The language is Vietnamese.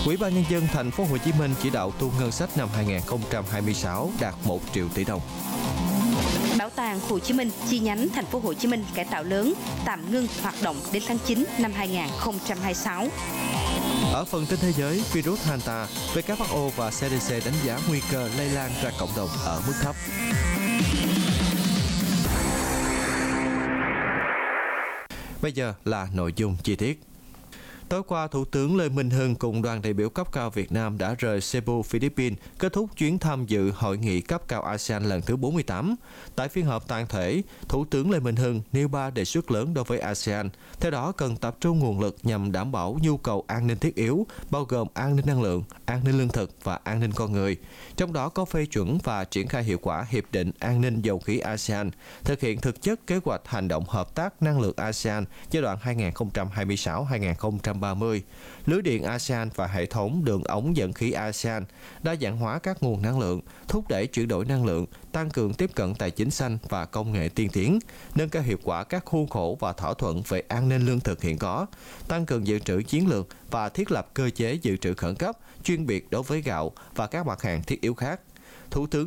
Ủy ban Nhân dân thành phố Hồ Chí Minh chỉ đạo thu ngân sách năm 2026 đạt 1 triệu tỷ đồng. Bảo tàng Hồ Chí Minh chi nhánh thành phố Hồ Chí Minh cải tạo lớn tạm ngưng hoạt động đến tháng 9 năm 2026. Ở phần tin thế giới, virus Hanta, WHO và CDC đánh giá nguy cơ lây lan ra cộng đồng ở mức thấp. Bây giờ là nội dung chi tiết. Tối qua, Thủ tướng Lê Minh Hưng cùng đoàn đại biểu cấp cao Việt Nam đã rời Cebu, Philippines, kết thúc chuyến tham dự Hội nghị cấp cao ASEAN lần thứ 48. Tại phiên họp toàn thể, Thủ tướng Lê Minh Hưng nêu 3 đề xuất lớn đối với ASEAN. Theo đó, cần tập trung nguồn lực nhằm đảm bảo nhu cầu an ninh thiết yếu, bao gồm an ninh năng lượng, an ninh lương thực và an ninh con người. Trong đó có phê chuẩn và triển khai hiệu quả Hiệp định An ninh Dầu khí ASEAN, thực hiện thực chất kế hoạch hành động hợp tác năng lượng ASEAN giai đoạn 2026-2030, lưới điện ASEAN và hệ thống đường ống dẫn khí ASEAN, đa dạng hóa các nguồn năng lượng, thúc đẩy chuyển đổi năng lượng, tăng cường tiếp cận tài chính xanh và công nghệ tiên tiến, nâng cao hiệu quả các khuôn khổ và thỏa thuận về an ninh lương thực hiện có, tăng cường dự trữ chiến lược và thiết lập cơ chế dự trữ khẩn cấp chuyên biệt đối với gạo và các mặt hàng thiết yếu khác. Thủ tướng